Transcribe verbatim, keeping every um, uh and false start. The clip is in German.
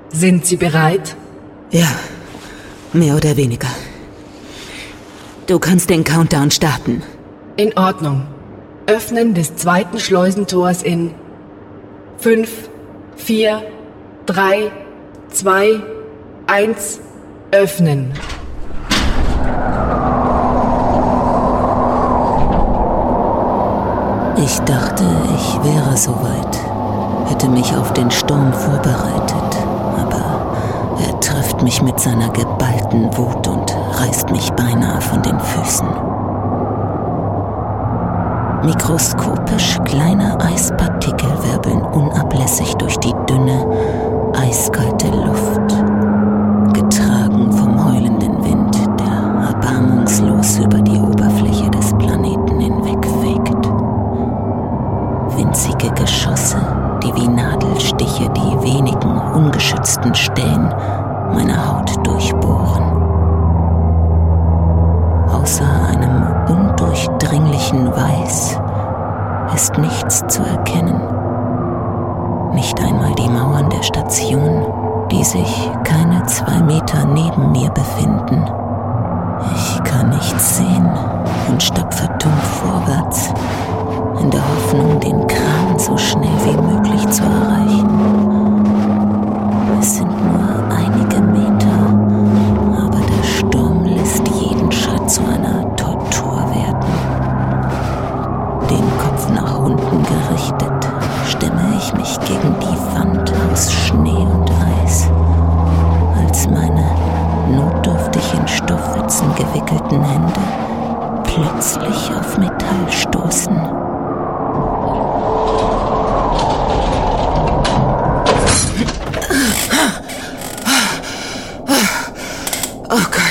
Sind Sie bereit? Ja, mehr oder weniger. Du kannst den Countdown starten. In Ordnung. Öffnen des zweiten Schleusentors in fünf, vier, drei, zwei, eins, öffnen. Ich dachte, ich wäre soweit, hätte mich auf den Sturm vorbereitet, aber er trifft mich mit seiner geballten Wut und reißt mich beinahe von den Füßen. Mikroskopisch kleine Eispartikel wirbeln unablässig durch die dünne, eiskalte Luft, getragen vom heulenden Wind, der erbarmungslos über die Oberfläche des Planeten hinwegfegt. Winzige Geschosse, die wie Nadelstiche die wenigen ungeschützten Stellen meiner Haut durchbohren. Außer einem undurchdringlichen Weiß ist nichts zu erkennen. Nicht einmal die Mauern der Station, die sich keine zwei Meter neben mir befinden. Ich kann nichts sehen und stapfe dumpf vorwärts, in der Hoffnung, den Kran so schnell wie möglich zu erreichen. Es sind nur einige Meter, aber der Sturm lässt jeden Schritt zu einer Tortur werden. Den Kopf nach unten gerichtet, stemme ich mich gegen die Wand aus Schnee und Eis, als meine notdürftig in Stoffwitzen gewickelten Hände plötzlich auf Metall stoßen. Oh Gott.